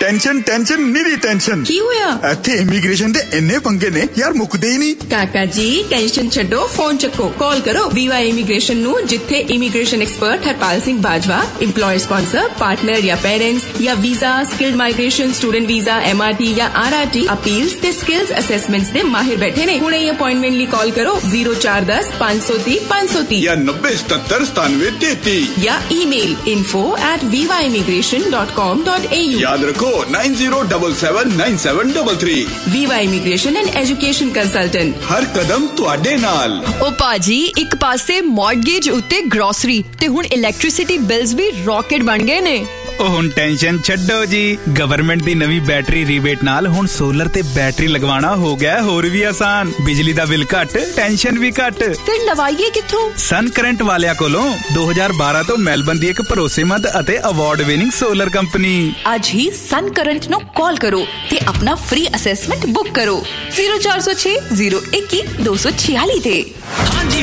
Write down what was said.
Tension निरी tension की होया इत्थे इमीग्रेशन दे इन्ने पंगे ने यार मुकदे ही नहीं। काका जी टेंशन छड्डो, फोन चक्को, कॉल करो वीवा इमीग्रेशन नु, जिथे immigration expert Harpal Singh Bajwa, employer sponsor, partner या पेरेंट्स या visa, skilled migration, student visa, MRT या RRT अपील्स ते स्किल्स असेसमेंट्स दे माहिर बैठे ने। हुणे अपॉइंटमेंट ली कॉल करो 0410 530 530 या 90 77 97 33 या ईमेल info@vivaimmigration.com.au। याद रखो 90779733। Viva immigration and education consultant, हर कदम तुहाडे नाल। ओ पाजी एक पासे मॉर्गेज उत्ते ग्रोसरी ते हुण इलैक्ट्रिसिटी बिल्स भी रॉकेट बन गए ने। ਉਹ ਹੁਣ ਟੈਨਸ਼ਨ ਛੱਡੋ ਜੀ, ਗਵਰਨਮੈਂਟ ਦੀ ਨਵੀਂ ਬੈਟਰੀ ਰੀਬੇਟ ਨਾਲ ਹੁਣ ਸੋਲਰ ਤੇ ਬੈਟਰੀ ਲਗਵਾਉਣਾ ਹੋ ਗਿਆ ਹੋਰ ਵੀ ਆਸਾਨ। ਬਿਜਲੀ ਦਾ ਬਿੱਲ ਘੱਟ, ਟੈਨਸ਼ਨ ਵੀ ਘੱਟ। ਫਿਰ ਲਵਾਈਏ ਕਿੱਥੋਂ? ਸਨ ਕਰੰਟ ਵਾਲਿਆਂ ਕੋਲੋਂ 2012 ਤੋਂ ਮੈਲਬਨ ਦੀ ਇੱਕ ਭਰੋਸੇਮੰਦ ਅਤੇ ਅਵਾਰਡ ਵਿਨਿੰਗ ਸੋਲਰ ਕੰਪਨੀ। ਅੱਜ ਹੀ ਸਨ ਕਰੰਟ ਨੂੰ ਕਾਲ ਕਰੋ ਤੇ ਆਪਣਾ ਫ੍ਰੀ ਅਸੈਸਮੈਂਟ ਬੁੱਕ ਕਰੋ 0406 021 246 ਤੇ।